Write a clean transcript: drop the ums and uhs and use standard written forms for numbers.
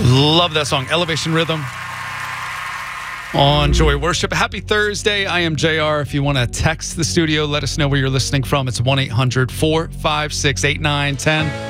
Love that song. Elevation Rhythm on Joy Worship. Happy Thursday. I am JR. If you want to text the studio, let us know where you're listening from. It's 1-800-456-8910.